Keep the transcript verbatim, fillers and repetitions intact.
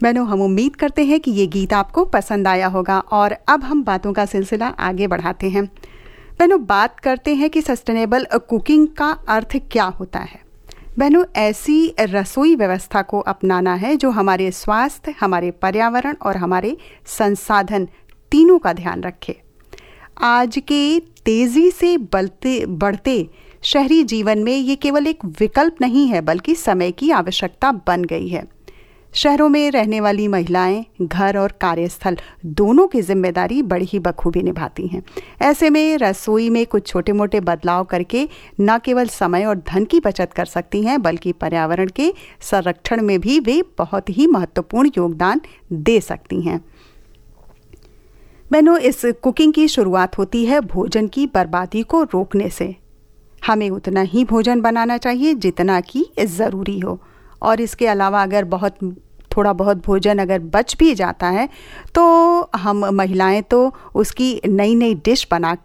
बहनों, हम उम्मीद करते हैं कि ये गीत आपको पसंद आया होगा और अब हम बातों का सिलसिला आगे बढ़ाते हैं। बहनों, बात करते हैं कि सस्टेनेबल कुकिंग का अर्थ क्या होता है। बहनों, ऐसी रसोई व्यवस्था को अपनाना है जो हमारे स्वास्थ्य, हमारे पर्यावरण और हमारे संसाधन तीनों का ध्यान रखे। आज के तेज़ी से बढ़ते बढ़ते शहरी जीवन में ये केवल एक विकल्प नहीं है बल्कि समय की आवश्यकता बन गई है। शहरों में रहने वाली महिलाएं घर और कार्यस्थल दोनों की जिम्मेदारी बड़ी ही बखूबी निभाती हैं। ऐसे में रसोई में कुछ छोटे मोटे बदलाव करके न केवल समय और धन की बचत कर सकती हैं बल्कि पर्यावरण के संरक्षण में भी वे बहुत ही महत्वपूर्ण योगदान दे सकती हैं। बहनों, इस कुकिंग की शुरुआत होती है भोजन की बर्बादी को रोकने से। हमें उतना ही भोजन बनाना चाहिए जितना कि ज़रूरी हो, और इसके अलावा अगर बहुत थोड़ा बहुत भोजन अगर बच भी जाता है तो हम महिलाएं तो उसकी नई नई डिश बना